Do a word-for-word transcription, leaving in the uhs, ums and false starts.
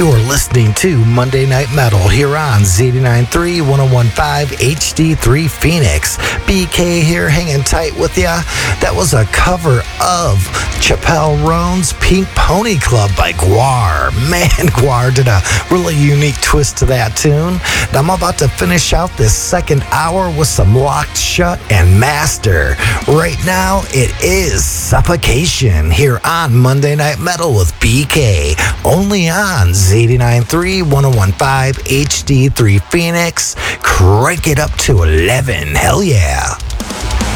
You're listening to Monday Night Metal here on Z eighty-nine point three, ten fifteen H D three Phoenix. B K here hanging tight with ya. That was a cover of Chappelle Roan's Pink Pony Club by Gwar. Man, Gwar did a really unique twist to that tune. Now I'm about to finish out this second hour with some Locked Shut and Master. Right now it is Suffocation here on Monday Night Metal with B K. Only on Z eighty-nine point three, ten fifteen H D three Phoenix. Crank it up to eleven. Hell yeah.